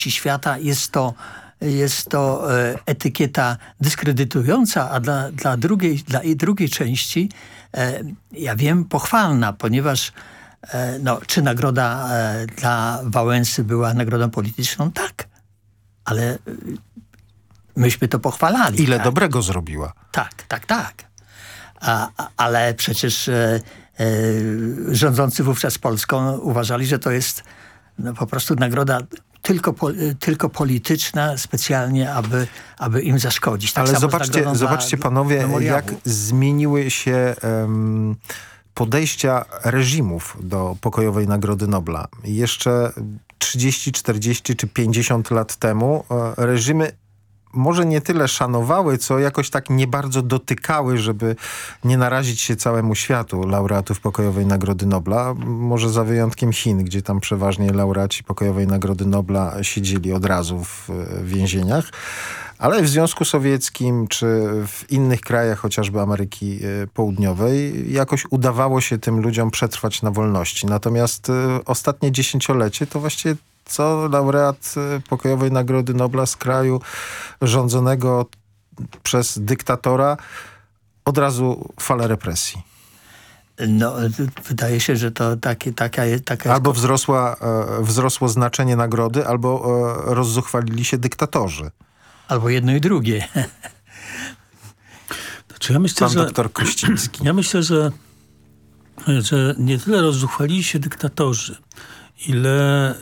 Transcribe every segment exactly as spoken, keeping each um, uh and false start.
świata jest to, jest to e, etykieta dyskredytująca, a dla, dla, drugiej, dla jej drugiej części, e, ja wiem, pochwalna, ponieważ e, no, czy nagroda e, dla Wałęsy była nagrodą polityczną? Tak, ale e, myśmy to pochwalali. Ile tak? dobrego zrobiła. Tak, tak, tak. A, a, ale przecież e, e, rządzący wówczas Polską uważali, że to jest no, po prostu nagroda tylko, po, tylko polityczna, specjalnie, aby, aby im zaszkodzić. Tak ale samo zobaczcie, zobaczcie dla, panowie, memoriału. jak zmieniły się um, podejścia reżimów do pokojowej Nagrody Nobla. Jeszcze trzydzieści, czterdzieści czy pięćdziesiąt lat temu e, reżimy może nie tyle szanowały, co jakoś tak nie bardzo dotykały, żeby nie narazić się całemu światu laureatów pokojowej Nagrody Nobla. Może za wyjątkiem Chin, gdzie tam przeważnie laureaci pokojowej Nagrody Nobla siedzieli od razu w więzieniach. Ale w Związku Sowieckim czy w innych krajach, chociażby Ameryki Południowej, jakoś udawało się tym ludziom przetrwać na wolności. Natomiast ostatnie dziesięciolecie to właściwie co laureat pokojowej Nagrody Nobla z kraju rządzonego przez dyktatora, od razu fala represji. No, wydaje się, że to takie, taka, taka jest... Albo wzrosła, e, wzrosło znaczenie nagrody, albo e, rozzuchwalili się dyktatorzy. Albo jedno i drugie. Znaczy ja myślę, Pan że, doktor Kościński. Ja myślę, że, że nie tyle rozzuchwalili się dyktatorzy, ile,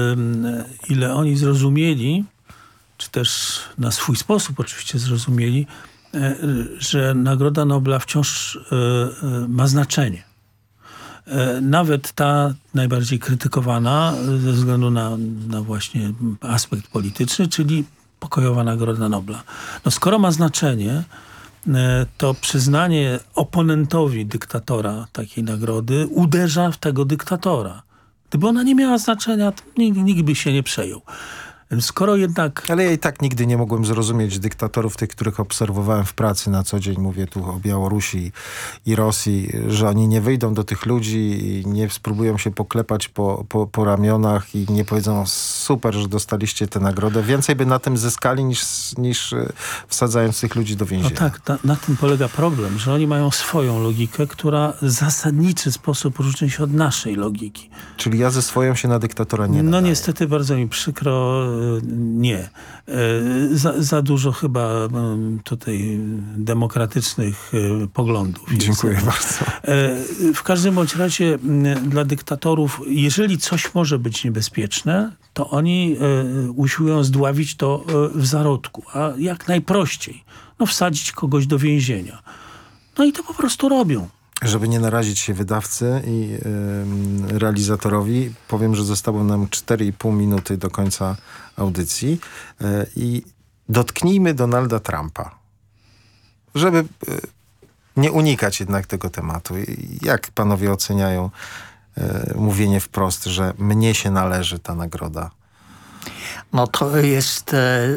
y, ile oni zrozumieli, czy też na swój sposób oczywiście zrozumieli, y, że Nagroda Nobla wciąż y, y, ma znaczenie. Y, nawet ta najbardziej krytykowana ze względu na, na właśnie aspekt polityczny, czyli pokojowa Nagroda Nobla. No skoro ma znaczenie, y, to przyznanie oponentowi dyktatora takiej nagrody uderza w tego dyktatora. Gdyby ona nie miała znaczenia, to nikt, nikt by się nie przejął. Skoro jednak... Ale ja i tak nigdy nie mogłem zrozumieć dyktatorów, tych, których obserwowałem w pracy na co dzień, mówię tu o Białorusi i Rosji, że oni nie wyjdą do tych ludzi i nie spróbują się poklepać po, po, po ramionach i nie powiedzą super, że dostaliście tę nagrodę. Więcej by na tym zyskali niż, niż wsadzając tych ludzi do więzienia. No tak, na, na tym polega problem, że oni mają swoją logikę, która w zasadniczy sposób różni się od naszej logiki. Czyli ja ze swoją się na dyktatora nie No nadaję. niestety bardzo mi przykro, nie. Za, za dużo chyba tutaj demokratycznych poglądów. Dziękuję jest. bardzo. W każdym bądź razie dla dyktatorów, jeżeli coś może być niebezpieczne, to oni usiłują zdławić to w zarodku, a jak najprościej. No wsadzić kogoś do więzienia. No i to po prostu robią. Żeby nie narazić się wydawcy i y, realizatorowi, powiem, że zostało nam cztery i pół minuty do końca audycji y, i dotknijmy Donalda Trumpa. Żeby y, nie unikać jednak tego tematu. Jak panowie oceniają y, mówienie wprost, że mnie się należy ta nagroda? No to jest e, e,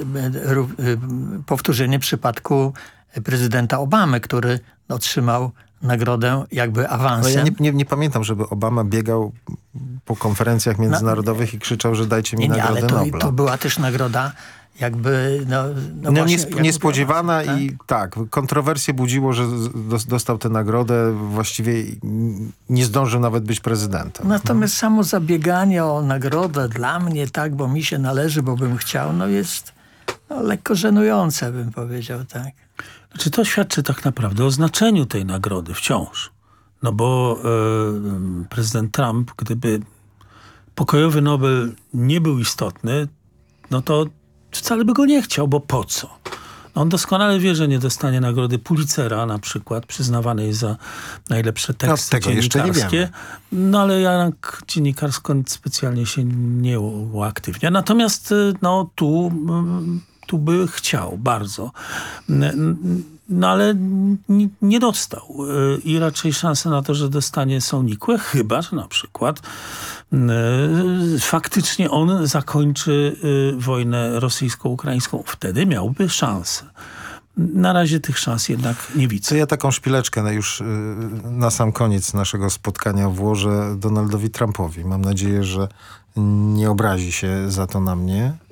powtórzenie przypadku prezydenta Obamy, który otrzymał nagrodę jakby awansem. No ja nie, nie, nie pamiętam, żeby Obama biegał po konferencjach międzynarodowych no, i krzyczał, że dajcie mi nie, nie, nagrodę ale to, Nobla. to była też nagroda jakby... No, no, no właśnie, niesp niespodziewana awansu, i tak, kontrowersję budziło, że dostał tę nagrodę, właściwie nie zdążył nawet być prezydentem. Natomiast no. samo zabieganie o nagrodę dla mnie, tak, bo mi się należy, bo bym chciał, no jest no, lekko żenujące, bym powiedział, tak. Znaczy to świadczy tak naprawdę o znaczeniu tej nagrody wciąż. No bo e, prezydent Trump, gdyby pokojowy Nobel nie był istotny, no to wcale by go nie chciał, bo po co? No on doskonale wie, że nie dostanie nagrody Pulitzera na przykład, przyznawanej za najlepsze teksty no, tego dziennikarskie. Jeszcze nie no ale jak dziennikarsko specjalnie się nie uaktywnia. Natomiast no tu... tu by chciał bardzo. No ale nie dostał. I raczej szanse na to, że dostanie, są nikłe, chyba, że na przykład faktycznie on zakończy wojnę rosyjsko-ukraińską. Wtedy miałby szansę. Na razie tych szans jednak nie widzę. To ja taką szpileczkę już na sam koniec naszego spotkania włożę Donaldowi Trumpowi. Mam nadzieję, że nie obrazi się za to na mnie.